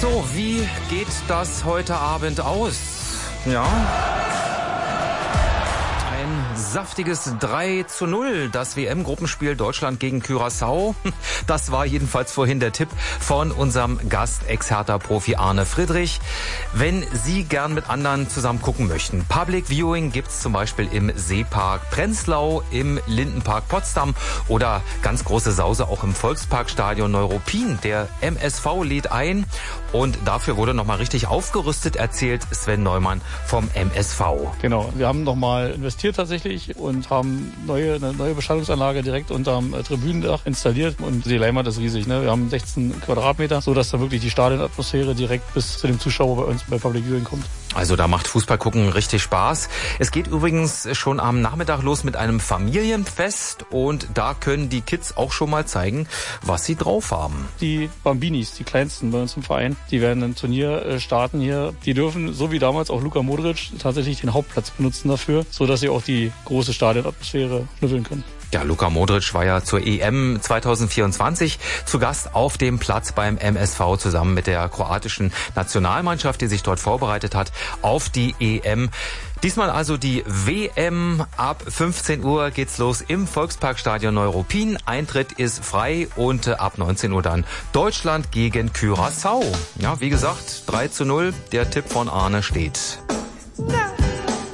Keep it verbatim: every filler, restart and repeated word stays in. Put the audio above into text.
So, wie geht das heute Abend aus? Ja. Ein saftiges drei zu null, das W M-Gruppenspiel Deutschland gegen Curaçao. Das war jedenfalls vorhin der Tipp von unserem Gast, Ex-Hertha-Profi Arne Friedrich. Wenn Sie gern mit anderen zusammen gucken möchten, Public Viewing gibt's zum Beispiel im Seepark Prenzlau, im Lindenpark Potsdam oder ganz große Sause auch im Volksparkstadion Neuruppin. Der M S V lädt ein und dafür wurde nochmal richtig aufgerüstet, erzählt Sven Neumann vom M S V. Genau, wir haben nochmal investiert tatsächlich und haben neue, eine neue Beschallungsanlage direkt unterm äh, Tribünendach installiert und die Leinwand ist riesig. Ne? Wir haben sechzehn Quadratmeter, so dass da wirklich die Stadionatmosphäre direkt bis zu dem Zuschauer bei uns bei Public Viewing kommt. Also da macht Fußball gucken richtig Spaß. Es geht übrigens schon am Nachmittag los mit einem Familienfest und da können die Kids auch schon mal zeigen, was sie drauf haben. Die Bambinis, die kleinsten bei uns im Verein, die werden ein Turnier starten hier. Die dürfen, so wie damals auch Luka Modric, tatsächlich den Hauptplatz benutzen dafür, so dass sie auch die große Stadionatmosphäre schnüffeln können. Ja, Luka Modric war ja zur E M zwanzig vierundzwanzig zu Gast auf dem Platz beim M S V zusammen mit der kroatischen Nationalmannschaft, die sich dort vorbereitet hat auf die E M. Diesmal also die W M. Ab fünfzehn Uhr geht's los im Volksparkstadion Neuruppin. Eintritt ist frei und ab neunzehn Uhr dann Deutschland gegen Curaçao. Ja, wie gesagt, drei zu null. Der Tipp von Arne steht.